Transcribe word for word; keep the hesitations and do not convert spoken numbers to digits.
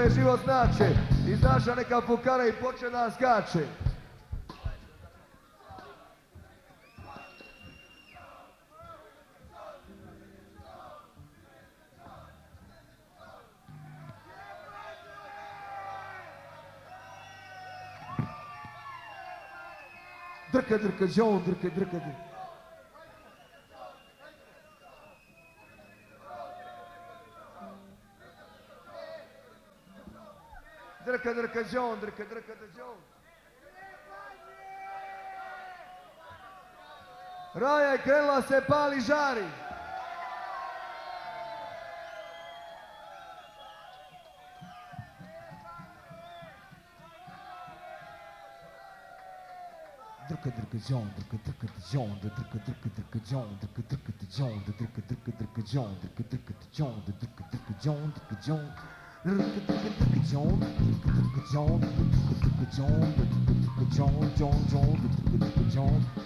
je život znače. Iznaša neka fukara i poče da skače. Drka, drka, džon, drka, drka, drka. Drka, drka, džon, drka, drka, džon. Raja je krenula se pali žari. Drka, drka, džon, drka, drka, džon, drka, drka, drka, džon, drka, drka, džon, drka, drka, drka, džon, drka, drka, džon, drka, drka, džon, drka, džon. Drka, drka, drka, džon, drka, drka, džon, drka, drka, džon, drka, drka, džon, džon, džon, drka, drka, džon.